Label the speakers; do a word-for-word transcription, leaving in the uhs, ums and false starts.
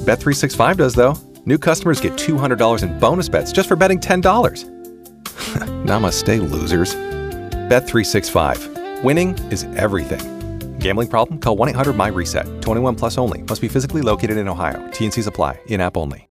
Speaker 1: Bet three sixty-five does, though. New customers get two hundred dollars in bonus bets just for betting ten dollars. Namaste, losers. Bet three sixty-five. Winning is everything. Gambling problem? Call one eight hundred M Y RESET. twenty-one plus only. Must be physically located in Ohio. T and Cs apply. In-app only.